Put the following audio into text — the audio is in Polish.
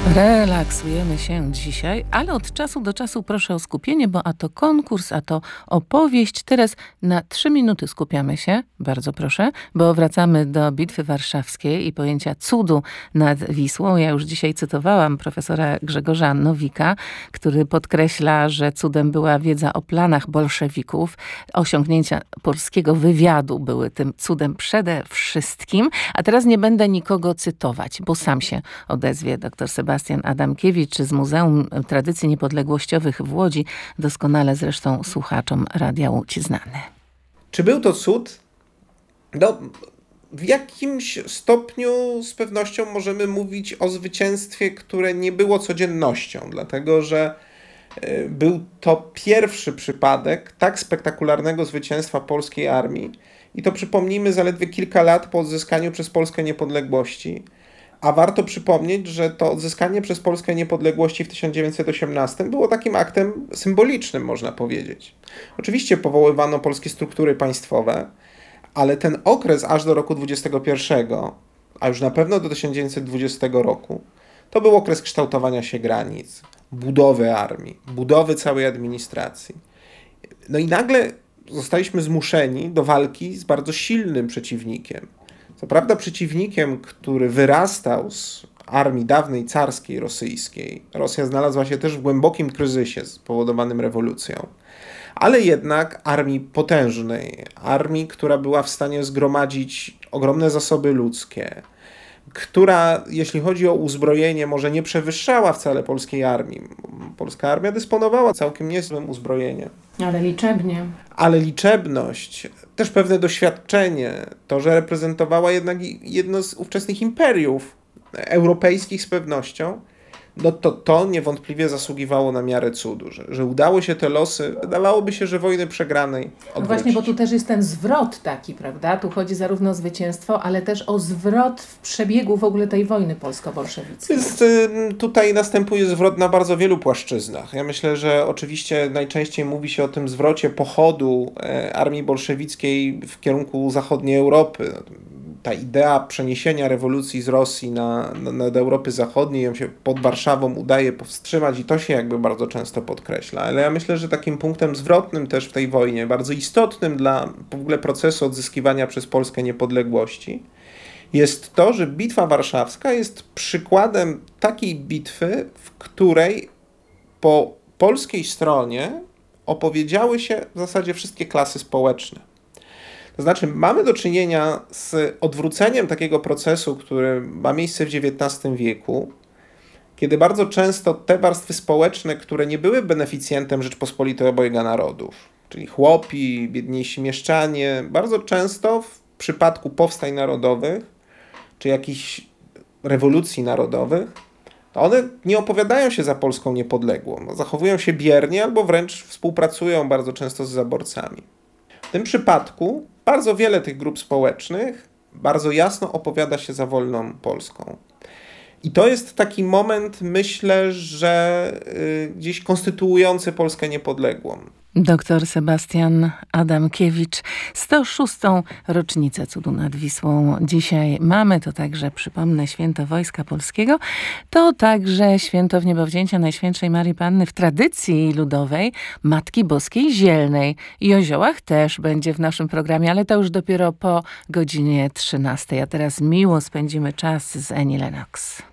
Relaksujemy się dzisiaj, ale od czasu do czasu proszę o skupienie, bo a to konkurs, a to opowieść. Teraz na 3 minuty skupiamy się, bardzo proszę, bo wracamy do Bitwy Warszawskiej i pojęcia cudu nad Wisłą. Ja już dzisiaj cytowałam profesora Grzegorza Nowika, który podkreśla, że cudem była wiedza o planach bolszewików. Osiągnięcia polskiego wywiadu były tym cudem przede wszystkim. A teraz nie będę nikogo cytować, bo sam się odezwie dr Sebastian Adamkiewicz z Muzeum Tradycji Niepodległościowych w Łodzi, doskonale zresztą słuchaczom Radia Łódź znany. Czy był to cud? No, w jakimś stopniu z pewnością możemy mówić o zwycięstwie, które nie było codziennością, dlatego że był to pierwszy przypadek tak spektakularnego zwycięstwa polskiej armii i to przypomnijmy zaledwie kilka lat po odzyskaniu przez Polskę niepodległości. A warto przypomnieć, że to odzyskanie przez Polskę niepodległości w 1918 było takim aktem symbolicznym, można powiedzieć. Oczywiście powoływano polskie struktury państwowe, ale ten okres aż do roku 21, a już na pewno do 1920 roku, to był okres kształtowania się granic, budowy armii, budowy całej administracji. No i nagle zostaliśmy zmuszeni do walki z bardzo silnym przeciwnikiem. Co prawda przeciwnikiem, który wyrastał z armii dawnej carskiej rosyjskiej. Rosja znalazła się też w głębokim kryzysie spowodowanym rewolucją. Ale jednak armii potężnej, armii, która była w stanie zgromadzić ogromne zasoby ludzkie, która, jeśli chodzi o uzbrojenie, może nie przewyższała wcale polskiej armii. Polska armia dysponowała całkiem niezłym uzbrojeniem. Ale liczebnie. Ale liczebność, też pewne doświadczenie, to, że reprezentowała jednak jedno z ówczesnych imperiów europejskich z pewnością, no to niewątpliwie zasługiwało na miarę cudu, że udało się te losy, wydawałoby się, że wojny przegranej odwrócić. No właśnie, bo tu też jest ten zwrot taki, prawda? Tu chodzi zarówno o zwycięstwo, ale też o zwrot w przebiegu w ogóle tej wojny polsko-bolszewickiej. Tutaj następuje zwrot na bardzo wielu płaszczyznach. Ja myślę, że oczywiście najczęściej mówi się o tym zwrocie pochodu armii bolszewickiej w kierunku zachodniej Europy. Ta idea przeniesienia rewolucji z Rosji na Europy Zachodniej, ją się pod Warszawą udaje powstrzymać i to się jakby bardzo często podkreśla. Ale ja myślę, że takim punktem zwrotnym też w tej wojnie, bardzo istotnym dla w ogóle procesu odzyskiwania przez Polskę niepodległości, jest to, że Bitwa Warszawska jest przykładem takiej bitwy, w której po polskiej stronie opowiedziały się w zasadzie wszystkie klasy społeczne. To znaczy, mamy do czynienia z odwróceniem takiego procesu, który ma miejsce w XIX wieku, kiedy bardzo często te warstwy społeczne, które nie były beneficjentem Rzeczpospolitej obojga narodów, czyli chłopi, biedniejsi mieszczanie, bardzo często w przypadku powstań narodowych, czy jakichś rewolucji narodowych, to one nie opowiadają się za Polską niepodległą, zachowują się biernie albo wręcz współpracują bardzo często z zaborcami. W tym przypadku bardzo wiele tych grup społecznych bardzo jasno opowiada się za wolną Polską. I to jest taki moment, myślę, że gdzieś konstytuujący Polskę niepodległą. Dr Sebastian Adamkiewicz, 106. rocznicę cudu nad Wisłą dzisiaj mamy. To także, przypomnę, święto Wojska Polskiego. To także święto Wniebowzięcia Najświętszej Marii Panny w tradycji ludowej Matki Boskiej Zielnej. I o ziołach też będzie w naszym programie, ale to już dopiero po godzinie 13. A teraz miło spędzimy czas z Annie Lennox.